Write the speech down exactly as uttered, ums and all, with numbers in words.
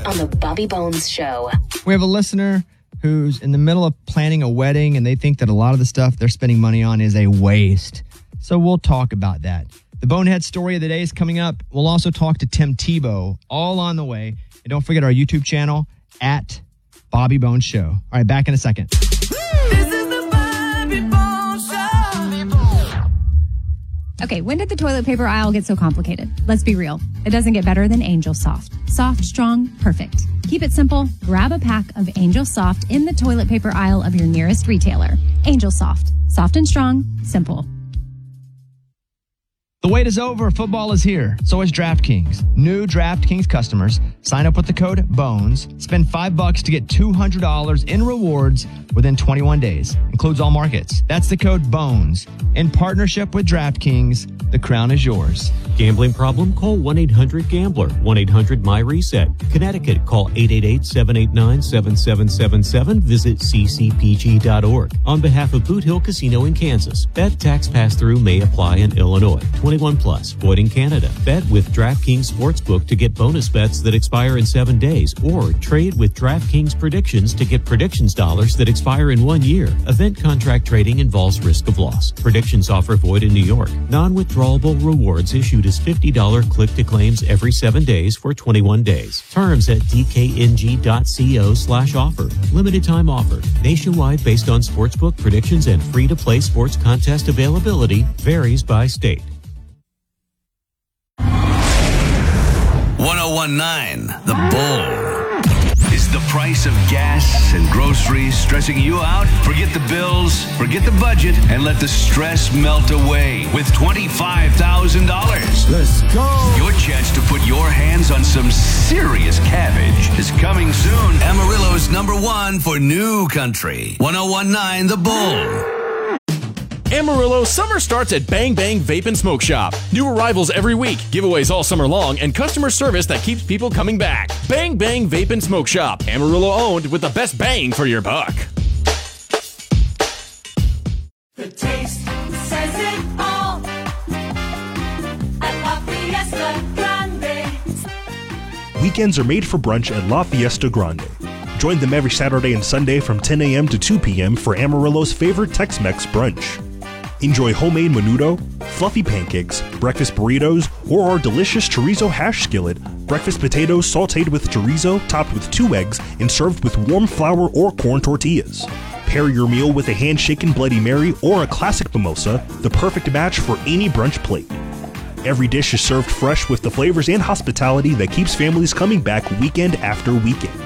on the Bobby Bones Show. We have a listener who's in the middle of planning a wedding, and they think that a lot of the stuff they're spending money on is a waste. So we'll talk about that. The Bonehead story of the day is coming up. We'll also talk to Tim Tebow, all on the way. And don't forget our YouTube channel, at Bobby Bones Show. All right, back in a second. This is the Bobby Bones Show. Okay, when did the toilet paper aisle get so complicated? Let's be real. It doesn't get better than Angel Soft. Soft, strong, perfect. Keep it simple. Grab a pack of Angel Soft in the toilet paper aisle of your nearest retailer. Angel Soft. Soft and strong. Simple. The wait is over. Football is here. So is DraftKings. New DraftKings customers sign up with the code BONES. Spend five bucks to get two hundred dollars in rewards within twenty-one days. Includes all markets. That's the code BONES. In partnership with DraftKings, the crown is yours. Gambling problem? Call one eight hundred gambler. one eight hundred my reset. Connecticut, call eight eight eight, seven eight nine, seven seven seven seven. Visit c c p g dot org. On behalf of Boot Hill Casino in Kansas, bet tax pass-through may apply in Illinois. twenty-one plus, void in Canada. Bet with DraftKings Sportsbook to get bonus bets that expire in seven days, or trade with DraftKings Predictions to get predictions dollars that expire in one year. Event contract trading involves risk of loss. Predictions offer void in New York. Non-withdrawable rewards issued as fifty dollars click-to-claims every seven days for twenty-one days. Terms at d k n g dot co slash offer. Limited time offer. Nationwide based on sportsbook predictions and free-to-play sports contest availability. Varies by state. one oh one point nine The Bull. Is the price of gas and groceries stressing you out? Forget the bills, forget the budget, and let the stress melt away with twenty-five thousand dollars. Let's go. Your chance to put your hands on some serious cabbage is coming soon. Amarillo's number one for new country. one oh one point nine The Bull. Amarillo, summer starts at Bang Bang Vape and Smoke Shop. New arrivals every week, giveaways all summer long, and customer service that keeps people coming back. Bang Bang Vape and Smoke Shop. Amarillo owned with the best bang for your buck. The taste says it all. At La Fiesta Grande. Weekends are made for brunch at La Fiesta Grande. Join them every Saturday and Sunday from ten a.m. to two p.m. for Amarillo's favorite Tex-Mex brunch. Enjoy homemade menudo, fluffy pancakes, breakfast burritos, or our delicious chorizo hash skillet, breakfast potatoes sauteed with chorizo, topped with two eggs, and served with warm flour or corn tortillas. Pair your meal with a hand-shaken Bloody Mary or a classic mimosa, the perfect match for any brunch plate. Every dish is served fresh with the flavors and hospitality that keeps families coming back weekend after weekend.